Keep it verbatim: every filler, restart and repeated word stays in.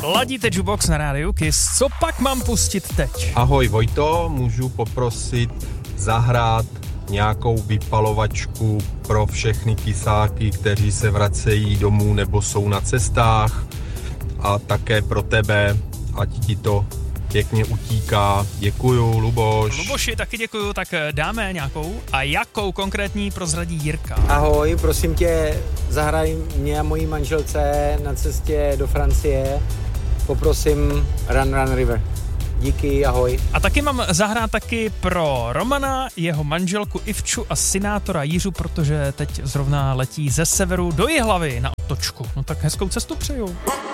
Ladíte Jukebox na rádiu Kiss. Co pak mám pustit teď? Ahoj Vojto, můžu poprosit zahrát nějakou vypalovačku pro všechny kysáky, kteří se vracejí domů nebo jsou na cestách, a také pro tebe, ať ti to pěkně utíká. Děkuju, Luboš. Luboši, taky děkuju, tak dáme nějakou. A jakou konkrétní prozradí Jirka? Ahoj, prosím tě, zahraj mě a mojí manželce na cestě do Francie. Poprosím Run Run River. Díky, ahoj. A taky mám zahrát taky pro Romana, jeho manželku Ivču a synátora Jiřu, protože teď zrovna letí ze severu do Jihlavy na otočku. No tak hezkou cestu přeju.